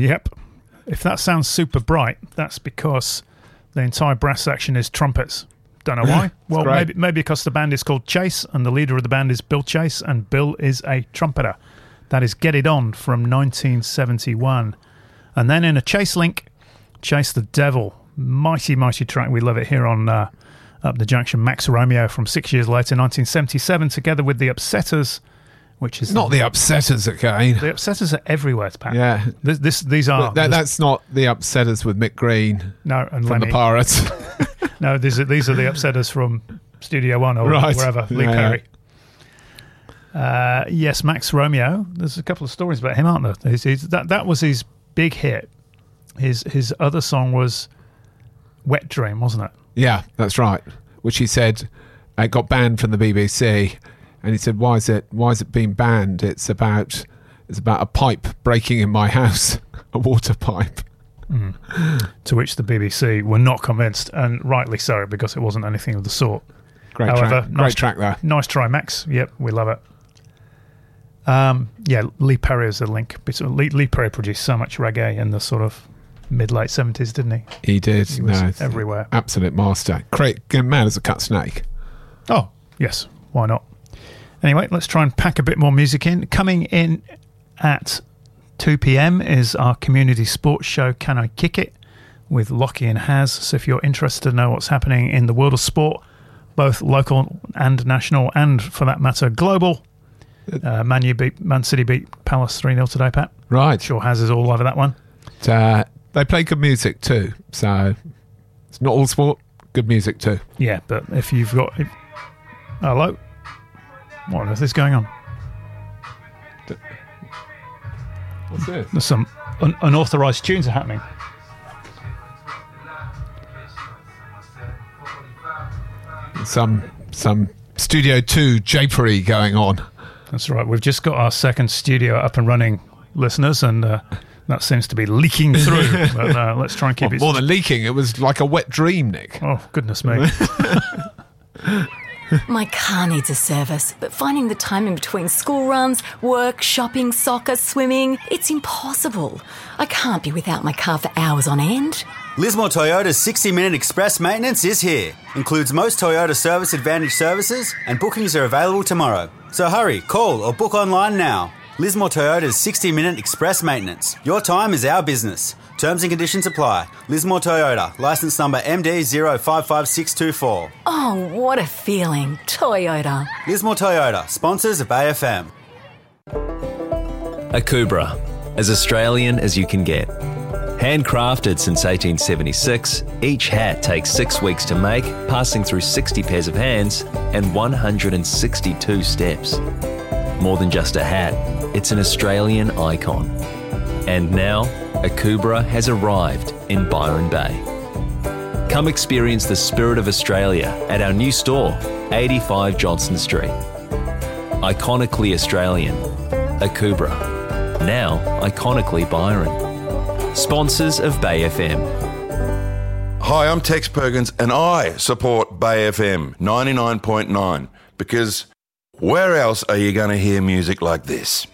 Yep. If that sounds super bright, that's because the entire brass section is trumpets. Don't know why. Well, maybe because the band is called Chase and the leader of the band is Bill Chase, and Bill is a trumpeter. That is Get It On from 1971. And then in a Chase link, Chase the Devil. Mighty, mighty track. We love it here on Up the Junction. Max Romeo from 6 years later, 1977, together with the Upsetters, which is... Not the Upsetters again. The Upsetters are everywhere, Pat. Yeah. These are... That's not the Upsetters with Mick Green. No, and from Lemmy. the Pirates. No, these are the Upsetters from Studio One or wherever. Lee Perry. Yes, Max Romeo. There's a couple of stories about him, aren't there? That was his big hit. His other song was Wet Dream, wasn't it? Yeah, that's right. Which he said it got banned from the BBC, and he said, "Why is it being banned? It's about a pipe breaking in my house, a water pipe." To which the BBC were not convinced, and rightly so, because it wasn't anything of the sort. Great track there. Nice try, Max. Yep, we love it. Lee Perry is the link. Lee Perry produced so much reggae in the sort of mid-late 70s, didn't he? He did. He was everywhere. Absolute master. Mad as a cut snake. Oh, yes. Why not? Anyway, let's try and pack a bit more music in. Coming in at 2 p.m. is our community sports show, Can I Kick It? With Lockie and Haz. So if you're interested to know what's happening in the world of sport, both local and national, and for that matter, global, Man City beat Palace 3-0 today, Pat. Right. Sure Haz is all over that one. They play good music too, so it's not all sport, good music too. Yeah, but if you've got... Hello? What on earth is going on? What's this? There's some unauthorised tunes are happening. Some Studio 2 japery going on. That's right. We've just got our second studio up and running, listeners, and that seems to be leaking through. But let's try and keep it... More than leaking, it was like a wet dream, Nick. Oh, goodness me. My car needs a service, but finding the time in between school runs, work, shopping, soccer, swimming, it's impossible. I can't be without my car for hours on end. Lismore Toyota's 60-minute express maintenance is here. Includes most Toyota Service Advantage services, and bookings are available tomorrow. So hurry, call or book online now. Lismore Toyota's 60-minute express maintenance. Your time is our business. Terms and conditions apply. Lismore Toyota, licence number MD055624. Oh, what a feeling. Toyota. Lismore Toyota, sponsors of Bay FM. Akubra, as Australian as you can get. Handcrafted since 1876, each hat takes 6 weeks to make, passing through 60 pairs of hands and 162 steps. More than just a hat, it's an Australian icon. And now, Akubra has arrived in Byron Bay. Come experience the spirit of Australia at our new store, 85 Johnston Street. Iconically Australian, Akubra. Now, iconically Byron. Sponsors of Bay FM. Hi, I'm Tex Perkins and I support Bay FM 99.9 because where else are you going to hear music like this?